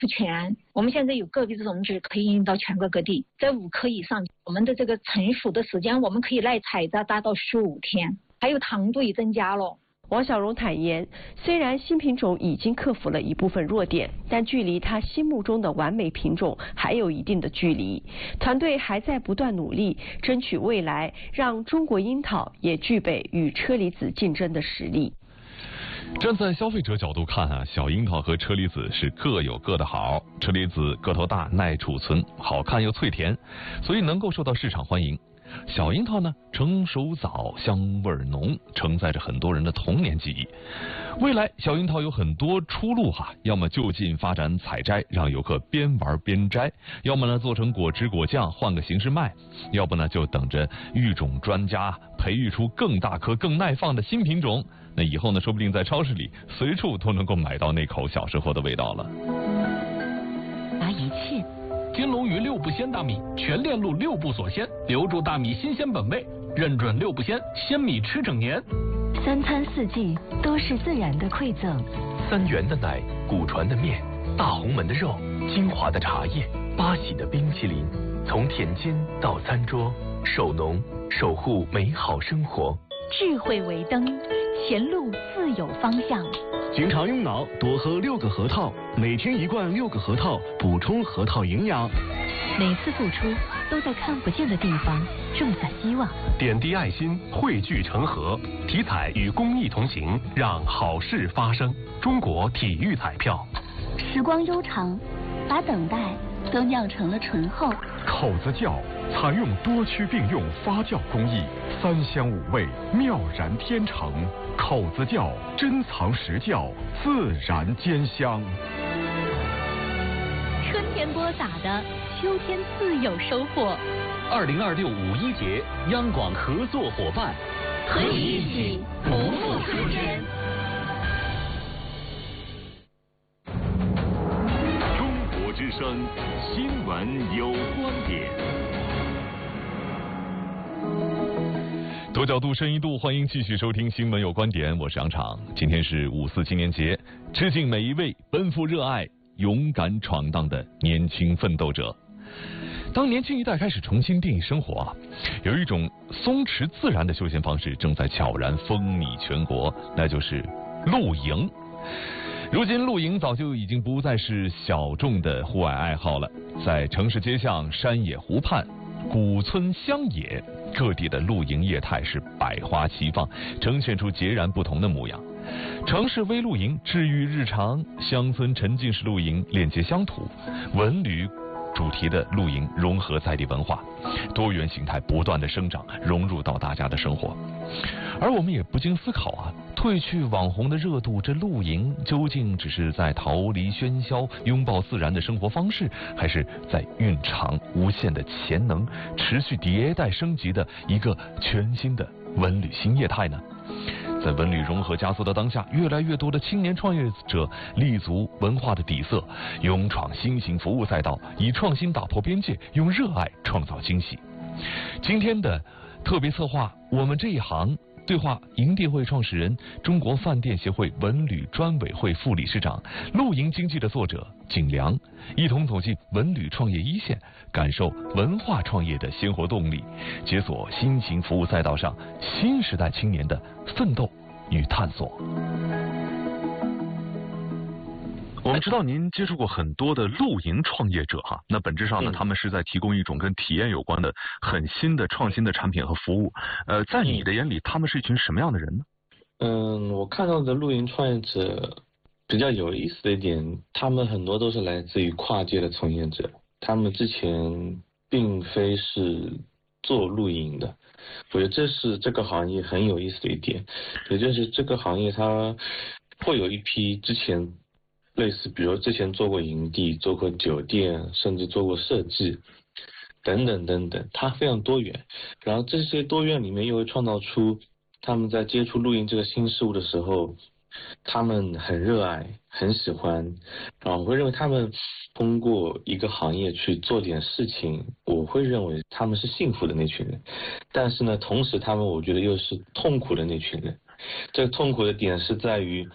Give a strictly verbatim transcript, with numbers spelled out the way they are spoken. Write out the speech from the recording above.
不全。我们现在有个别的种子可以运到全国各地，在五颗以上，我们的这个成熟的时间，我们可以耐采摘达到十五天，还有糖度也增加了。 王小荣坦言，虽然新品种已经克服了一部分弱点，但距离他心目中的完美品种还有一定的距离。团队还在不断努力，争取未来让中国樱桃也具备与车厘子竞争的实力。 站在消费者角度看啊，小樱桃和车厘子是各有各的好。车厘子个头大、耐储存、好看又脆甜，所以能够受到市场欢迎。小樱桃呢，成熟早，香味浓，承载着很多人的童年记忆。未来小樱桃有很多出路哈，要么就近发展采摘，让游客边玩边摘；要么呢做成果汁果酱，换个形式卖；要不呢就等着育种专家培育出更大颗、更耐放的新品种。那以后呢，说不定在超市里随处都能够买到那口小时候的味道了。 拿一切。 金龙鱼六不鲜大米，全链路六不锁鲜，留住大米新鲜本味，认准六不鲜，鲜米吃整年。 三餐四季都是自然的馈赠。 三元的奶，古传的面，大红门的肉，金华的茶叶，八喜的冰淇淋，从田间到餐桌，守农守护美好生活。 智慧为灯，前路自有方向。 经常用脑，多喝六个核桃，每天一罐六个核桃，补充核桃营养。 每次付出都在看不见的地方种下希望。 点滴爱心，汇聚成河，体彩与公益同行，让好事发生。中国体育彩票。 时光悠长，把等待都酿成了醇厚。 口子窖采用多区并用发酵工艺，三香五味，妙然天成。口子窖珍藏实窖，自然兼香。 春天播撒的，秋天自有收获。 二零二六五一节，央广合作伙伴， 和你一起不负春天。 中国之声新闻有观点。 多角度、深一度，欢迎继续收听《新闻有观点》，我是杨昶。今天是五四青年节，致敬每一位奔赴热爱、勇敢闯荡的年轻奋斗者。当年轻一代开始重新定义生活啊，有一种松弛自然的休闲方式正在悄然风靡全国，那就是露营。如今露营早就已经不再是小众的户外爱好了，在城市街巷、山野湖畔、古村乡野，各地的露营业态是百花齐放，呈现出截然不同的模样。城市微露营治愈日常，乡村沉浸式露营链接乡土，文旅主题的露营融合在地文化，多元形态不断的生长，融入到大家的生活。而我们也不禁思考啊，褪去网红的热度，这露营究竟只是在逃离喧嚣、拥抱自然的生活方式，还是在蕴藏无限的潜能，持续迭代升级的一个全新的文旅新业态呢？在文旅融合加速的当下，越来越多的青年创业者立足文化的底色，勇闯新型服务赛道，以创新打破边界，用热爱创造惊喜。今天的特别策划，我们这一行对话营地会创始人、中国饭店协会文旅专委会副理事长、露营经济的作者景良，一同走进文旅创业一线，感受文化创业的鲜活动力，解锁新型服务赛道上新时代青年的奋斗与探索。 我们知道您接触过很多的露营创业者哈，那本质上呢，嗯、他们是在提供一种跟体验有关的很新的创新的产品和服务。呃，在你的眼里，他们是一群什么样的人呢？ 嗯，我看到的露营创业者比较有意思的一点，他们很多都是来自于跨界的从业者，他们之前并非是做露营的。我觉得这是这个行业很有意思的一点，也就是这个行业它会有一批之前类似，比如之前做过营地、做过酒店，甚至做过设计等等等等，它非常多元。然后这些多元里面又会创造出他们在接触露营这个新事物的时候，他们很热爱、很喜欢，然后我会认为他们通过一个行业去做点事情，我会认为他们是幸福的那群人。但是呢，同时他们我觉得又是痛苦的那群人。这个痛苦的点是在于